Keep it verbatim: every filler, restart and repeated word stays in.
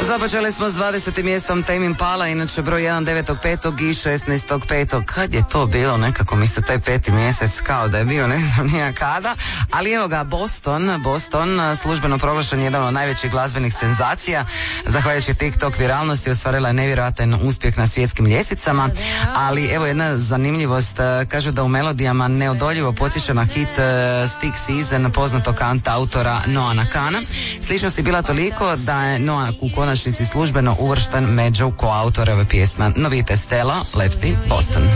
Započeli smo s dvadesetim mjestom Tame Impala, inače broj jedan devetog petog i šesnaestog petog Kad je to bilo? Nekako mi se taj peti mjesec kao da je bio, ne znam nija kada. Ali evo ga, Boston, Boston, službeno proglašen jedan od najvećih glazbenih senzacija. Zahvaljujući TikTok viralnosti ostvarila je nevjerojatan uspjeh na svjetskim ljestvicama. Ali evo jedna zanimljivost, kažu da u melodijama neodoljivo podsjeća na hit Stick Season poznatog kanta autora Noah Nakana. Sličnost je bila toliko da je Noah u konačnici službeno uvršten među koautore ove pjesme. Novite Stella, Lefty, Boston.